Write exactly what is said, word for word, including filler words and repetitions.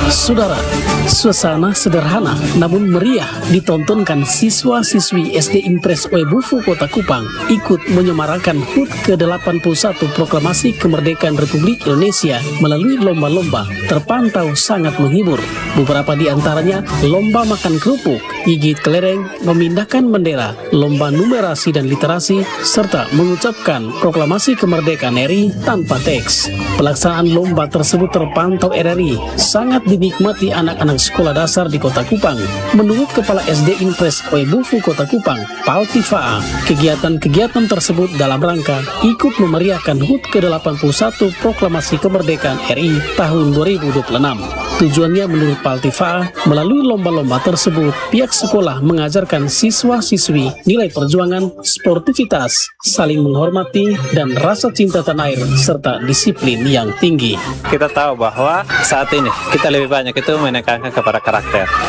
Saudara, suasana sederhana namun meriah ditontonkan siswa-siswi S D Impres Oebufu Kota Kupang ikut menyemarakan H U T ke delapan puluh satu Proklamasi Kemerdekaan Republik Indonesia melalui lomba-lomba terpantau sangat menghibur. Beberapa di antaranya lomba makan kerupuk, gigit kelereng, memindahkan bendera, lomba numerasi dan literasi, serta mengucapkan proklamasi kemerdekaan R I tanpa teks. Pelaksanaan lomba tersebut terpantau R R I sangat dinikmati anak-anak sekolah dasar di Kota Kupang. Menurut Kepala S D Impres Oebufu Kota Kupang, Paltifaa, kegiatan-kegiatan tersebut dalam rangka ikut memeriahkan H U T ke delapan puluh satu Proklamasi Kemerdekaan R I tahun dua ribu dua puluh enam. Tujuannya menurut Paltifaa, melalui lomba-lomba tersebut, pihak sekolah mengajarkan siswa-siswi nilai perjuangan, sportivitas, saling menghormati, dan rasa cinta tanah air, serta disiplin yang tinggi. Kita tahu bahwa saat ini kita lebih banyak itu menekankan kepada karakter.